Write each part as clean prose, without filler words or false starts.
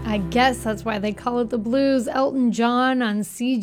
I guess that's why they call it the blues. Elton John on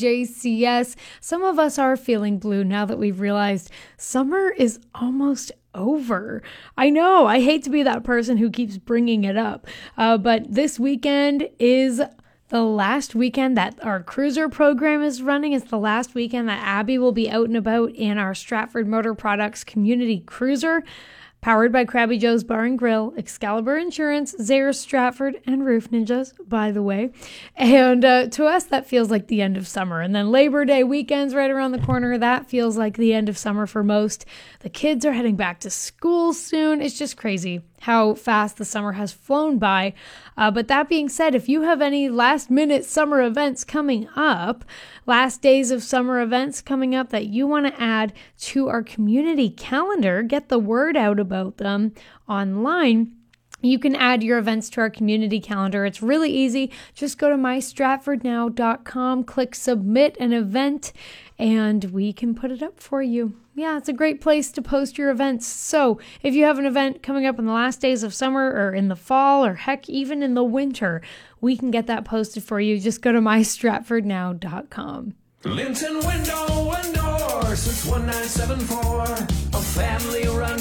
CJCS. Some of us are feeling blue now that we've realized summer is almost over. I know, I hate to be that person who keeps bringing it up, but this weekend is the last weekend that our cruiser program is running. It's the last weekend that Abby will be out and about in our Stratford Motor Products community cruiser, powered by Krabby Joe's Bar and Grill, Excalibur Insurance, Zayre Stratford, and Roof Ninjas, by the way. And to us, that feels like the end of summer. And then Labor Day weekend's right around the corner. That feels like the end of summer for most. The kids are heading back to school soon. It's just crazy how fast the summer has flown by. But that being said, if you have any last-minute summer events coming up, last days of summer events coming up that you want to add to our community calendar, get the word out about them online, you can add your events to our community calendar. It's really easy. Just go to mystratfordnow.com, click submit an event, and we can put it up for you. Yeah, it's a great place to post your events. So if you have an event coming up in the last days of summer or in the fall or heck, even in the winter, we can get that posted for you. Just go to mystratfordnow.com. Linton Window and Door since 1974, a family-run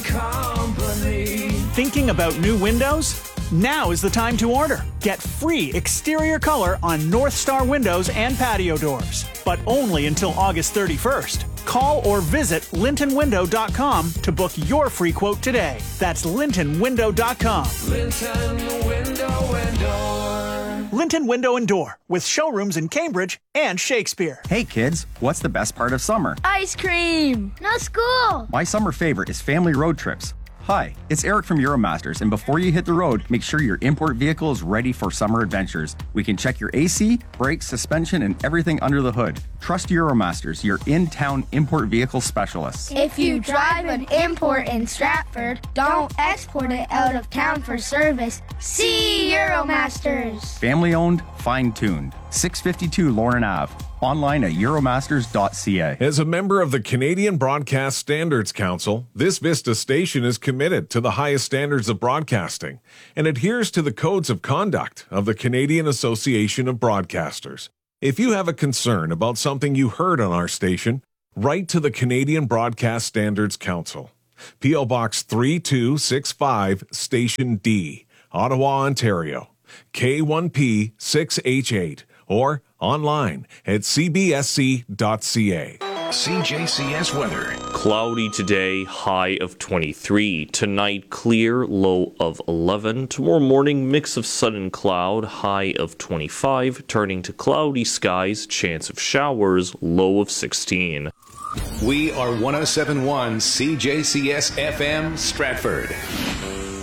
company. Thinking about new windows? Now is the time to order. Get free exterior color on North Star windows and patio doors, but only until August 31st. Call or visit lintonwindow.com to book your free quote today. That's lintonwindow.com. Linton Window and Door. Linton Window and Door, with showrooms in Cambridge and Shakespeare. Hey kids, what's the best part of summer? Ice cream! No school! My summer favorite is family road trips. Hi, it's Eric from Euromasters, and before you hit the road, make sure your import vehicle is ready for summer adventures. We can check your AC, brakes, suspension, and everything under the hood. Trust Euromasters, your in-town import vehicle specialists. If you drive an import in Stratford, don't export it out of town for service. See Euromasters. Family owned, fine-tuned. 652 Lauren Ave. Online at euromasters.ca. As a member of the Canadian Broadcast Standards Council, this Vista station is committed to the highest standards of broadcasting and adheres to the codes of conduct of the Canadian Association of Broadcasters. If you have a concern about something you heard on our station, write to the Canadian Broadcast Standards Council. P.O. Box 3265, Station D, Ottawa, Ontario, K1P 6H8, or online at cbsc.ca. CJCS weather. Cloudy today, high of 23. Tonight, clear, low of 11. Tomorrow morning, mix of sun and cloud, high of 25. Turning to cloudy skies, chance of showers, low of 16. We are 107.1 CJCS FM Stratford.